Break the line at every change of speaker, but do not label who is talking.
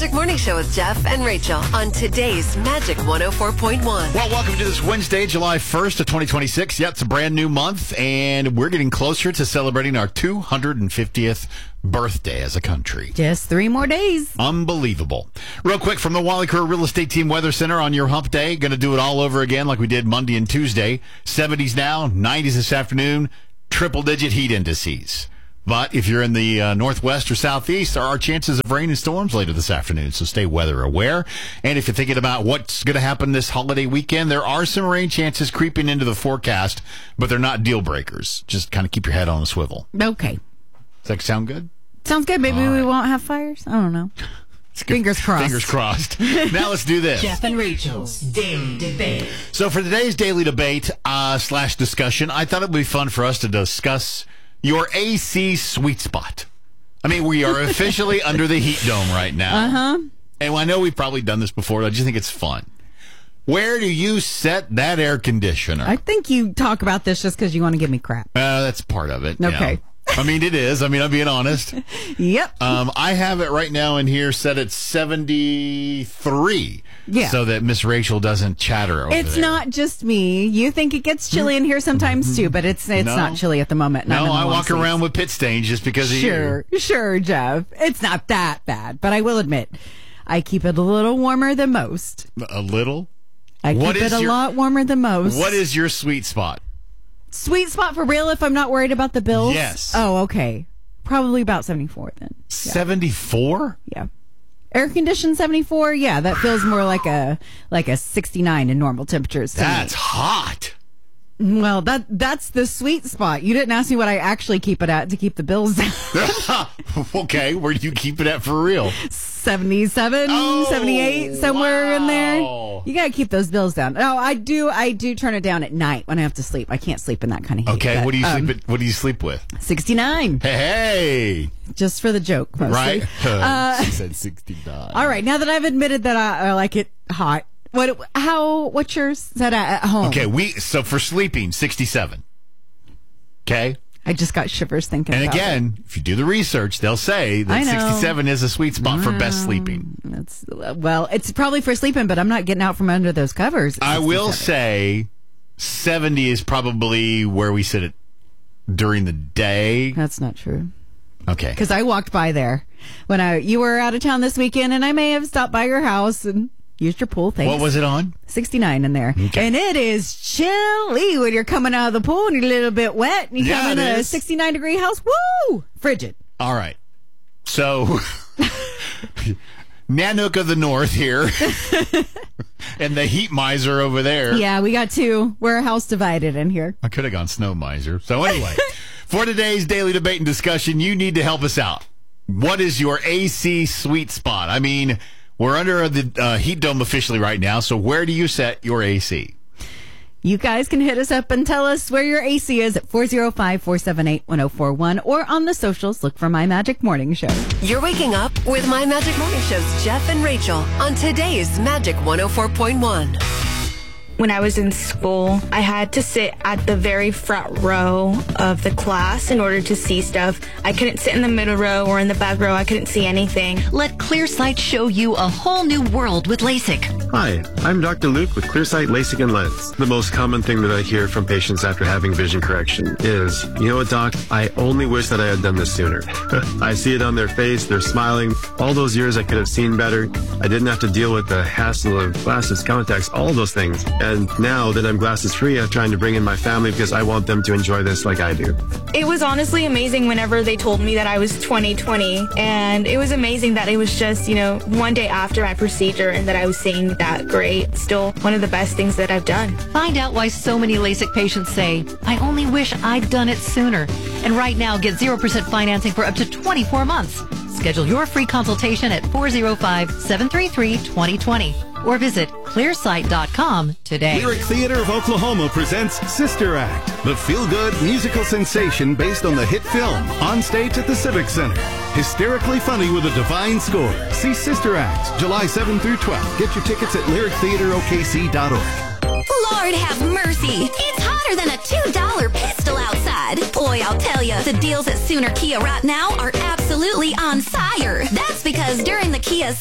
Magic Morning Show with Jeff and Rachel on today's Magic 104.1.
Well, welcome to this Wednesday, July 1st of 2026. Yeah, it's a brand new month, and we're getting closer to celebrating our 250th birthday as a country.
Just 3 more days.
Unbelievable. Real quick from the Wally Kerr Real Estate Team Weather Center on your hump day. Going to do it all over again like we did Monday and Tuesday. 70s now, 90s this afternoon, triple-digit heat indices. But if you're in the northwest or southeast, there are chances of rain and storms later this afternoon, so stay weather aware. And if you're thinking about what's going to happen this holiday weekend, there are some rain chances creeping into the forecast, but they're not deal breakers. Just kind of keep your head on a swivel.
Okay.
Does that sound good?
Sounds good. Maybe we won't have fires. I don't know. Fingers crossed.
Fingers crossed. Now let's do this.
Jeff and Rachel's Daily Debate.
So for today's daily debate slash discussion, I thought it would be fun for us to discuss your AC sweet spot. I mean, we are officially under the heat dome right now.
Uh-huh.
And I know we've probably done this before. I just think it's fun. Where do you set that air conditioner?
I think you talk about this just because you want to give me crap.
That's part of it.
Okay.
Yeah. I mean, it is. I mean, I'm being honest.
Yep.
I have it right now in here set at 73.
Yeah.
So that Miss Rachel doesn't chatter over
It's
there.
not just me. You think it gets chilly in here sometimes too, but it's not chilly at the moment.
No, I walk around with pit stains just because of you.
Sure, Jeff. It's not that bad, but I will admit, I keep it a little warmer than most.
A little?
I keep it a lot warmer than most.
What is your sweet spot?
Sweet spot for real if I'm not worried about the bills?
Yes.
Oh, okay. Probably about 74 then.
74?
Yeah. Air conditioned 74? Yeah, that feels more like a 69 in normal temperatures to
That's
me.
hot.
Well, that's the sweet spot. You didn't ask me what I actually keep it at to keep the bills down.
Okay, where do you keep it at for real?
77, 78, somewhere in there. You got to keep those bills down. No, I do turn it down at night when I have to sleep. I can't sleep in that kind of heat.
Okay,
but,
what do you sleep with?
69.
Hey.
Just for the joke, mostly.
Right? She said 69.
All right, now that I've admitted that I like it hot, what's yours set at home?
Okay, so for sleeping, 67. Okay?
I just got shivers thinking
and
about it.
again, if you do the research, they'll say that 67 is a sweet spot for best sleeping.
It's probably for sleeping, but I'm not getting out from under those covers.
I will say 70 is probably where we sit it during the day.
That's not true.
Okay.
Because I walked by there when you were out of town this weekend, and I may have stopped by your house and used your pool. Thanks.
What was it on?
69 in there.
Okay.
And it is chilly when you're coming out of the pool and you're a little bit wet and you come in a 69-degree house. Woo! Frigid.
All right. So, Nanook of the North here and the heat miser over there.
Yeah, we got two. We're a house divided in here.
I could have gone snow miser. So anyway, for today's daily debate and discussion, you need to help us out. What is your AC sweet spot? I mean, we're under the heat dome officially right now, so where do you set your AC?
You guys can hit us up and tell us where your AC is at 405-478-1041 or on the socials, look for My Magic Morning Show.
You're waking up with My Magic Morning Show's Jeff and Rachel on today's Magic 104.1.
When I was in school, I had to sit at the very front row of the class in order to see stuff. I couldn't sit in the middle row or in the back row. I couldn't see anything.
Let ClearSight show you a whole new world with LASIK.
Hi, I'm Dr. Luke with ClearSight LASIK and Lens. The most common thing that I hear from patients after having vision correction is, you know what, Doc, I only wish that I had done this sooner. I see it on their face, they're smiling. All those years I could have seen better. I didn't have to deal with the hassle of glasses, contacts, all those things. And now that I'm glasses free, I'm trying to bring in my family because I want them to enjoy this like I do.
It was honestly amazing whenever they told me that I was 20/20. And it was amazing that it was just, one day after my procedure and that I was seeing that great. Still one of the best things that I've done.
Find out why so many LASIK patients say, I only wish I'd done it sooner. And right now, get 0% financing for up to 24 months. Schedule your free consultation at 405-733-2020 or visit clearsight.com today.
Lyric Theater of Oklahoma presents Sister Act, the feel-good musical sensation based on the hit film, on stage at the Civic Center. Hysterically funny with a divine score. See Sister Act, July 7 through 12. Get your tickets at lyrictheaterokc.org.
Lord have mercy. It's hotter than a $2 pistol outside. Boy, I'll tell you, the deals at Sooner Kia right now are absolutely on fire. That's because during the Kia